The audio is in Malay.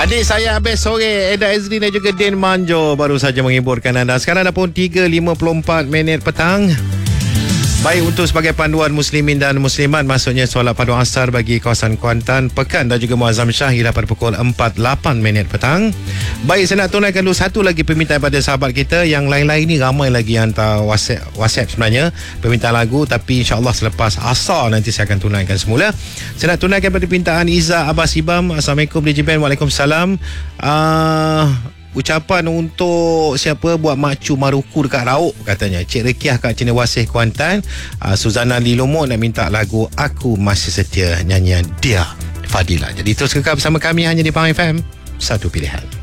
Adik saya habis sore, Eda Ezrin dan juga Din Manjo baru saja menghiburkan anda. Sekarang dah pun 3.54 minit petang. Baik, untuk sebagai panduan muslimin dan muslimat, maksudnya solat padu asar bagi kawasan Kuantan, Pekan dan juga Muazzam Syahir pada pukul 4.08 minit petang. Baik, saya nak tunaikan dulu satu lagi permintaan pada sahabat kita. Yang lain-lain ni ramai lagi yang hantar WhatsApp sebenarnya, permintaan lagu, tapi insyaAllah selepas asar nanti saya akan tunaikan semula. Saya nak tunaikan pada permintaan Iza Abbas Ibam. Assalamualaikum DJ Ben. Waalaikumsalam. Ucapan untuk siapa buat Makcu Maruku dekat Rauk, katanya Cik Rekiah kat Cenderawasih Kuantan. Suzana Lilomo nak minta lagu Aku Masih Setia, nyanyian Dia Fadila. Jadi terus kekal bersama kami hanya di Pang FM, satu pilihan.